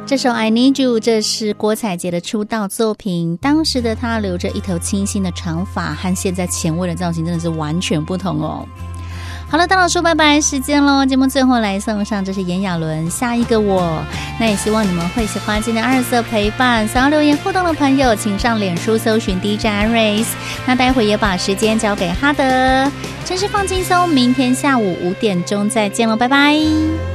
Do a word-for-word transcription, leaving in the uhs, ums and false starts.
这首 I Need You 这是郭采洁的出道作品，当时的她留着一头清新的长发，和现在前卫的造型真的是完全不同哦。好了，到了说拜拜时间咯，节目最后来送上这是炎亚纶下一个我，那也希望你们会喜欢今天二色陪伴。想要留言互动的朋友请上脸书搜寻 D J Iris， 那待会也把时间交给哈德。真是放轻松，明天下午五点钟再见咯，拜拜。